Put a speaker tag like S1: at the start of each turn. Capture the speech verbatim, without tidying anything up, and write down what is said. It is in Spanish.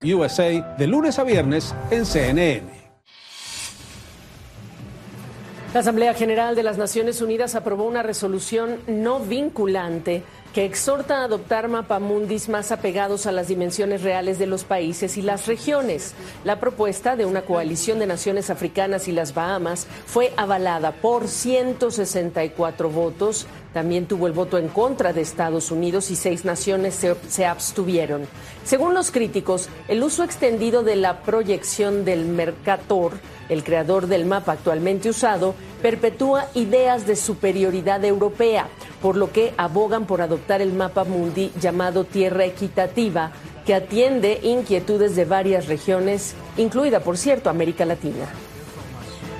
S1: U S A de lunes a viernes en C N N.
S2: La Asamblea General de las Naciones Unidas aprobó una resolución no vinculante que exhorta a adoptar mapamundis más apegados a las dimensiones reales de los países y las regiones. La propuesta de una coalición de naciones africanas y las Bahamas fue avalada por ciento sesenta y cuatro votos. También tuvo el voto en contra de Estados Unidos y seis naciones se, se abstuvieron. Según los críticos, el uso extendido de la proyección del Mercator, el creador del mapa actualmente usado, perpetúa ideas de superioridad europea, por lo que abogan por adoptar el mapa mundi llamado Tierra Equitativa, que atiende inquietudes de varias regiones, incluida, por cierto, América Latina.